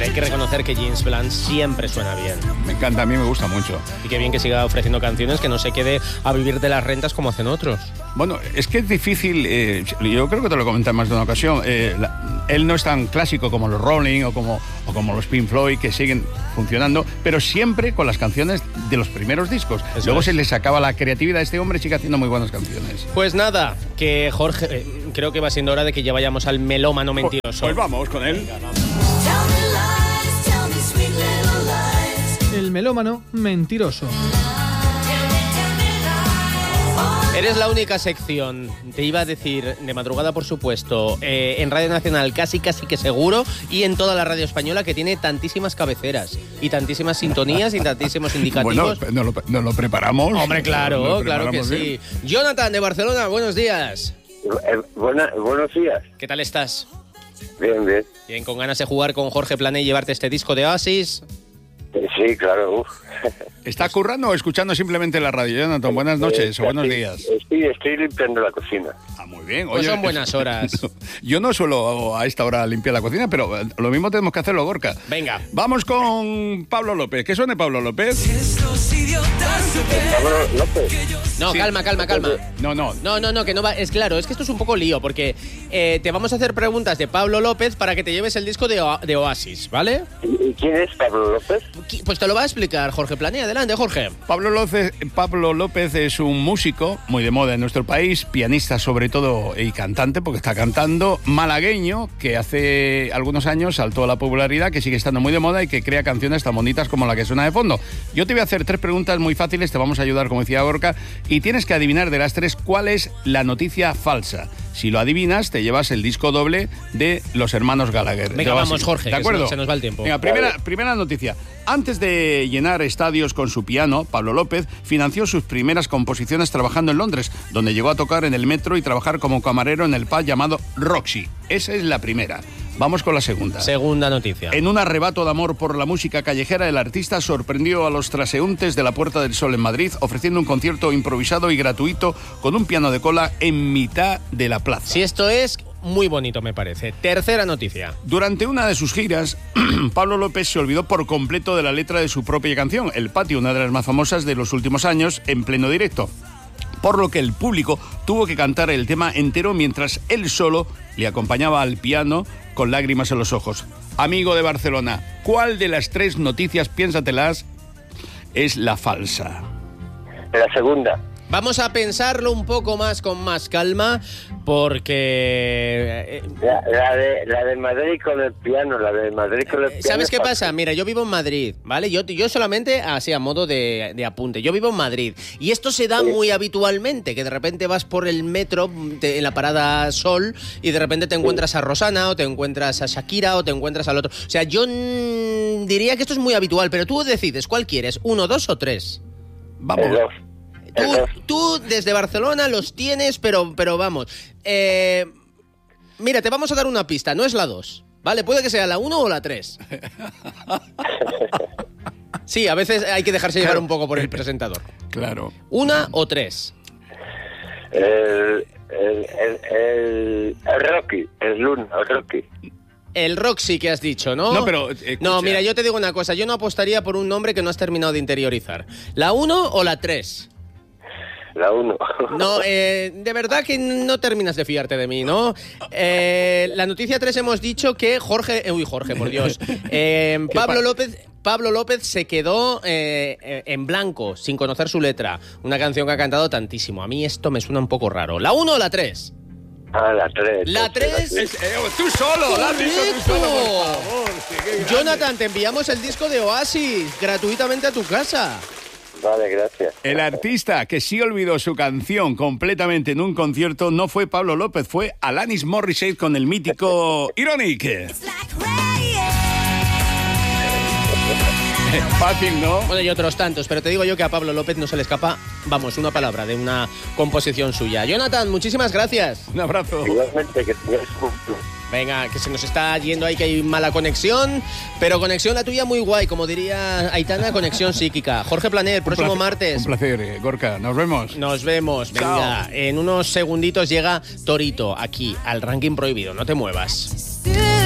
ver, hay que reconocer que James Blunt siempre suena bien. Me encanta, a mí me gusta mucho. Y qué bien que siga ofreciendo canciones, que no se quede a vivir de las rentas como hacen otros. Bueno, es que es difícil, yo creo que te lo comenté en más de una ocasión, él no es tan clásico como los Rolling o como los Pink Floyd, que siguen funcionando, pero siempre con las canciones de los primeros discos. Eso Luego es. se le sacaba la creatividad a este hombre, sigue haciendo muy buenas canciones. Pues nada, que Jorge, creo que va siendo hora de que ya vayamos al melómano mentiroso. Pues vamos con él. El melómano mentiroso. Eres la única sección, te iba a decir, de madrugada por supuesto, en Radio Nacional casi que seguro, y en toda la radio española, que tiene tantísimas cabeceras y tantísimas sintonías y tantísimos indicativos. Bueno, nos lo preparamos. Hombre, claro, Nos claro que preparamos sí. bien. Jonathan, de Barcelona, buenos días. Buenos días. ¿Qué tal estás? Bien, bien. Bien, con ganas de jugar con Jorge Plané y llevarte este disco de Oasis. Sí, claro. ¿Está currando o escuchando simplemente la radio, Jonathan? Buenas noches o buenos días. Estoy limpiando la cocina. Ah, muy bien. Pues son buenas horas. Yo no suelo a esta hora limpiar la cocina, pero lo mismo tenemos que hacerlo, Gorka. Venga. Vamos con Pablo López. ¿Qué suene Pablo López? Pablo López. No, Sí. calma. No. Que no va. Es claro, es que esto es un poco lío, porque te vamos a hacer preguntas de Pablo López para que te lleves el disco de Oasis, ¿vale? ¿Y quién es Pablo López? Pues te lo va a explicar Jorge Plané. Adelante, Jorge. Pablo López es un músico muy de moda en nuestro país, pianista sobre todo y cantante, porque está cantando, malagueño, que hace algunos años saltó a la popularidad, que sigue estando muy de moda y que crea canciones tan bonitas como la que suena de fondo. Yo te voy a hacer 3 preguntas muy fáciles, te vamos a ayudar, como decía Gorka, y tienes que adivinar de las 3 cuál es la noticia falsa. Si lo adivinas, te llevas el disco doble de los hermanos Gallagher. Venga, vamos, Jorge, ¿de acuerdo? que se nos va el tiempo. Venga, primera noticia. Antes de llenar estadios con su piano, Pablo López financió sus primeras composiciones trabajando en Londres, donde llegó a tocar en el metro y trabajar como camarero en el pub llamado Roxy. Esa es la primera. Vamos con la segunda. Segunda noticia. En un arrebato de amor por la música callejera, el artista sorprendió a los transeúntes de la Puerta del Sol en Madrid, ofreciendo un concierto improvisado y gratuito con un piano de cola en mitad de la plaza. Si esto es muy bonito, me parece. Tercera noticia. Durante una de sus giras, Pablo López se olvidó por completo de la letra de su propia canción, El Patio, una de las más famosas de los últimos años, en pleno directo. Por lo que el público tuvo que cantar el tema entero mientras él solo le acompañaba al piano con lágrimas en los ojos. Amigo de Barcelona, ¿cuál de las 3 noticias, piénsatelas, es la falsa? La segunda. Vamos a pensarlo un poco más con más calma, porque... La de Madrid con el piano, ¿Sabes qué pasa? Mira, yo vivo en Madrid, ¿vale? Yo solamente, así a modo de apunte, yo vivo en Madrid. Y esto se da muy habitualmente, que de repente vas por el metro en la parada Sol y de repente te encuentras a Rosana, o te encuentras a Shakira, o te encuentras al otro. O sea, yo diría que esto es muy habitual, pero tú decides, ¿cuál quieres? ¿1, 2 o 3? Vamos. Tú desde Barcelona los tienes, pero vamos. Mira, te vamos a dar una pista, no es la 2, ¿vale? Puede que sea la 1 o la 3. Sí, a veces hay que dejarse llevar un poco por el presentador. Claro. 1 o 3. El Rocky, el Rocky. El Roxy que has dicho, ¿no? No, pero... escucha. No, mira, yo te digo una cosa, yo no apostaría por un nombre que no has terminado de interiorizar. ¿La 1 o la 3? La 1. No, de verdad que no terminas de fiarte de mí, ¿no? La noticia 3 hemos dicho que Jorge, por Dios. Pablo López se quedó en blanco, sin conocer su letra. Una canción que ha cantado tantísimo. A mí esto me suena un poco raro. ¿La 1 o la 3? Ah, la 3. ¿La 3? Tú solo, la has dicho tú solo, por favor. Sí, qué grande. Jonathan, te enviamos el disco de Oasis gratuitamente a tu casa. Vale, gracias. El artista que sí olvidó su canción completamente en un concierto no fue Pablo López, fue Alanis Morissette con el mítico Ironic. Fácil, ¿no? Bueno, y otros tantos, pero te digo yo que a Pablo López no se le escapa, vamos, una palabra de una composición suya. Jonathan, muchísimas gracias. Un abrazo. Igualmente, que tengas un... Venga, que se nos está yendo ahí, que hay mala conexión, pero conexión la tuya muy guay, como diría Aitana, conexión psíquica. Jorge Plané, el próximo martes. Un placer, Gorka. Nos vemos. Nos vemos. Venga, en unos segunditos llega Torito aquí, al Ranking Prohibido. No te muevas.